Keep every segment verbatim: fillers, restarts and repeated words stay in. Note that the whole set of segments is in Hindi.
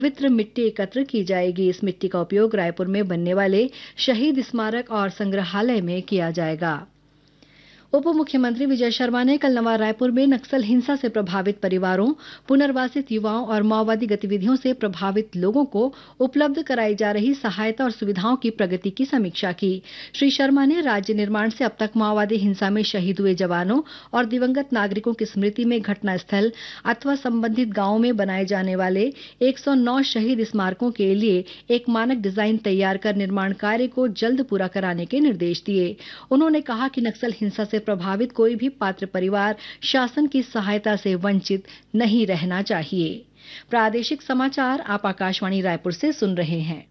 पवित्र मिट्टी एकत्र की जाएगी। इस मिट्टी का उपयोग रायपुर में बनने वाले शहीद स्मारक और संग्रहालय में किया जाएगा। उप मुख्यमंत्री विजय शर्मा ने कल नवा रायपुर में नक्सल हिंसा से प्रभावित परिवारों, पुनर्वासित युवाओं और माओवादी गतिविधियों से प्रभावित लोगों को उपलब्ध कराई जा रही सहायता और सुविधाओं की प्रगति की समीक्षा की। श्री शर्मा ने राज्य निर्माण से अब तक माओवादी हिंसा में शहीद हुए जवानों और दिवंगत नागरिकों की स्मृति में घटनास्थल अथवा संबंधित गांवों में बनाए जाने वाले एक सौ नौ शहीद स्मारकों के लिए एक मानक डिजाइन तैयार कर निर्माण कार्य को जल्द पूरा कराने के निर्देश दिए। उन्होंने कहा कि नक्सल हिंसा से प्रभावित कोई भी पात्र परिवार शासन की सहायता से वंचित नहीं रहना चाहिए। प्रादेशिक समाचार आप आकाशवाणी रायपुर से सुन रहे हैं।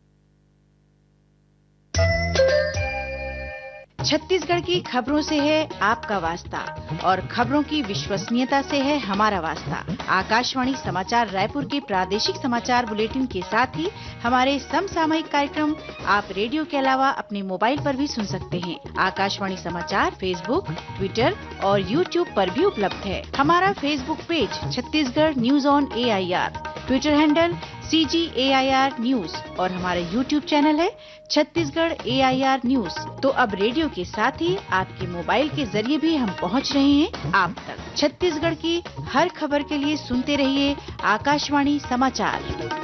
छत्तीसगढ़ की खबरों से है आपका वास्ता और खबरों की विश्वसनीयता से है हमारा वास्ता। आकाशवाणी समाचार रायपुर के प्रादेशिक समाचार बुलेटिन के साथ ही हमारे समसामयिक कार्यक्रम आप रेडियो के अलावा अपने मोबाइल पर भी सुन सकते हैं। आकाशवाणी समाचार फेसबुक, ट्विटर और यूट्यूब पर भी उपलब्ध है। हमारा Facebook page Chhattisgarh news on A I R, Twitter handle C ji A I R news और हमारा यूट्यूब चैनल है छत्तीसगढ़ ए आई आर न्यूज। तो अब रेडियो के साथ ही आपके मोबाइल के जरिए भी हम पहुंच रहे हैं आप तक। छत्तीसगढ़ की हर खबर के लिए सुनते रहिए आकाशवाणी समाचार।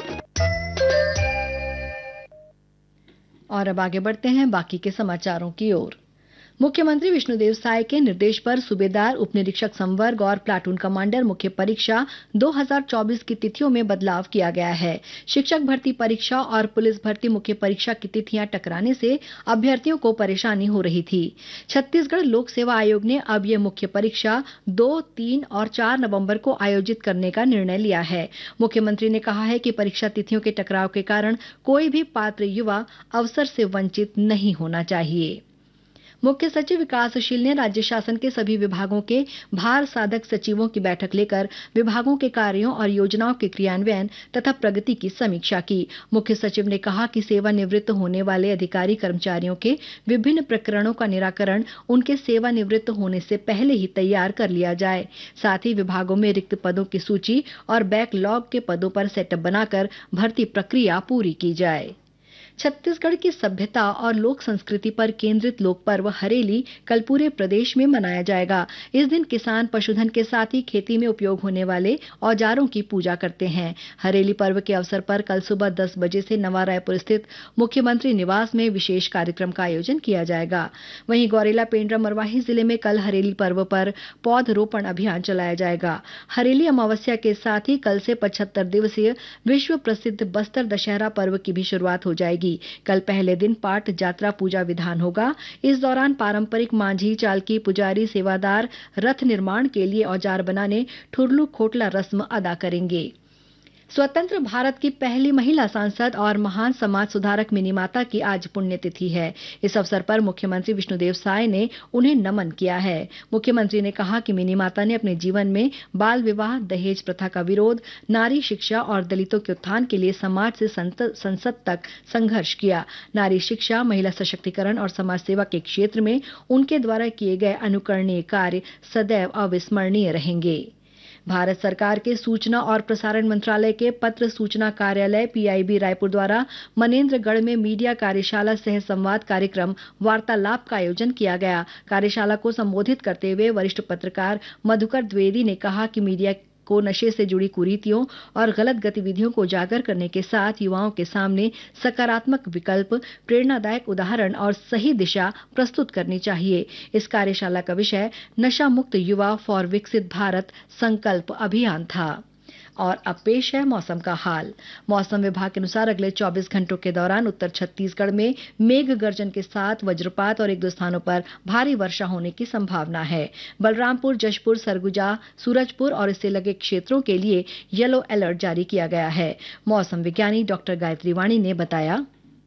और अब आगे बढ़ते हैं बाकी के समाचारों की ओर। मुख्यमंत्री विष्णुदेव साय के निर्देश पर सूबेदार, उप निरीक्षक संवर्ग और प्लाटून कमांडर मुख्य परीक्षा दो हज़ार चौबीस की तिथियों में बदलाव किया गया है। शिक्षक भर्ती परीक्षा और पुलिस भर्ती मुख्य परीक्षा की तिथियां टकराने से अभ्यर्थियों को परेशानी हो रही थी। छत्तीसगढ़ लोक सेवा आयोग ने अब ये मुख्य परीक्षा दो, तीन और चार नवंबर को आयोजित करने का निर्णय लिया है। मुख्यमंत्री ने कहा है कि परीक्षा तिथियों के टकराव के कारण कोई भी पात्र युवा अवसर से वंचित नहीं होना चाहिए। मुख्य सचिव विकासशील ने राज्य शासन के सभी विभागों के भार साधक सचिवों की बैठक लेकर विभागों के कार्यों और योजनाओं के क्रियान्वयन तथा प्रगति की समीक्षा की। मुख्य सचिव ने कहा कि सेवानिवृत्त होने वाले अधिकारी कर्मचारियों के विभिन्न प्रकरणों का निराकरण उनके सेवानिवृत्त होने से पहले ही तैयार कर लिया जाए। साथ ही विभागों में रिक्त पदों की सूची और बैकलॉग के पदों पर सेटअप बनाकर भर्ती प्रक्रिया पूरी की जाए। छत्तीसगढ़ की सभ्यता और लोक संस्कृति पर केंद्रित लोक पर्व हरेली कल पूरे प्रदेश में मनाया जाएगा। इस दिन किसान पशुधन के साथ ही खेती में उपयोग होने वाले औजारों की पूजा करते हैं। हरेली पर्व के अवसर पर कल सुबह दस बजे से नवा रायपुर स्थित मुख्यमंत्री निवास में विशेष कार्यक्रम का आयोजन किया जाएगा। वहीं गौरेला पेंड्रा मरवाही जिले में कल हरेली पर्व पर पौधरोपण अभियान चलाया जाएगा। हरेली अमावस्या के साथ ही कल से पचहत्तर दिवसीय विश्व प्रसिद्ध बस्तर दशहरा पर्व की भी शुरुआत हो जाएगी। कल पहले दिन पाट जात्रा पूजा विधान होगा। इस दौरान पारंपरिक मांझी, चालकी, पुजारी, सेवादार रथ निर्माण के लिए औजार बनाने ठुरलू खोटला रस्म अदा करेंगे। स्वतंत्र भारत की पहली महिला सांसद और महान समाज सुधारक मिनीमाता की आज पुण्यतिथि है। इस अवसर पर मुख्यमंत्री विष्णुदेव साय ने उन्हें नमन किया है। मुख्यमंत्री ने कहा कि मिनीमाता ने अपने जीवन में बाल विवाह, दहेज प्रथा का विरोध, नारी शिक्षा और दलितों के उत्थान के लिए समाज से संसद तक संघर्ष किया। नारी शिक्षा, महिला सशक्तिकरण और समाज सेवा के क्षेत्र में उनके द्वारा किए गए अनुकरणीय कार्य सदैव अविस्मरणीय रहेंगे। भारत सरकार के सूचना और प्रसारण मंत्रालय के पत्र सूचना कार्यालय पी आई बी रायपुर द्वारा मनेन्द्रगढ़ में मीडिया कार्यशाला सह संवाद कार्यक्रम वार्तालाप का आयोजन किया गया। कार्यशाला को संबोधित करते हुए वरिष्ठ पत्रकार मधुकर द्विवेदी ने कहा कि मीडिया को नशे से जुड़ी कुरीतियों और गलत गतिविधियों को उजागर करने के साथ युवाओं के सामने सकारात्मक विकल्प, प्रेरणादायक उदाहरण और सही दिशा प्रस्तुत करनी चाहिए। इस कार्यशाला का विषय नशा मुक्त युवा फॉर विकसित भारत संकल्प अभियान था। और अब पेश है मौसम का हाल। मौसम विभाग के अनुसार अगले चौबीस घंटों के दौरान उत्तर छत्तीसगढ़ में मेघ गर्जन के साथ वज्रपात और एक दो स्थानों पर भारी वर्षा होने की संभावना है। बलरामपुर, जशपुर, सरगुजा, सूरजपुर और इससे लगे क्षेत्रों के लिए येलो अलर्ट जारी किया गया है। मौसम विज्ञानी डॉक्टर गायत्री वाणी ने बताया,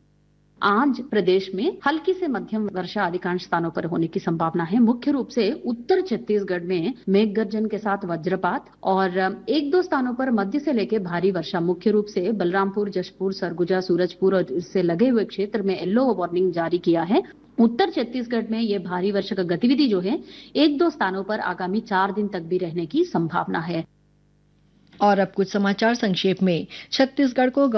आज प्रदेश में हल्की से मध्यम वर्षा अधिकांश स्थानों पर होने की संभावना है। मुख्य रूप से उत्तर छत्तीसगढ़ में मेघ गर्जन के साथ वज्रपात और एक दो स्थानों पर मध्य से लेकर भारी वर्षा। मुख्य रूप से बलरामपुर, जशपुर, सरगुजा, सूरजपुर और इससे लगे हुए क्षेत्र में येलो वार्निंग जारी किया है। उत्तर छत्तीसगढ़ में ये भारी वर्षा का गतिविधि जो है एक दो स्थानों पर आगामी चार दिन तक भी रहने की संभावना है। और अब कुछ समाचार संक्षेप में। छत्तीसगढ़ को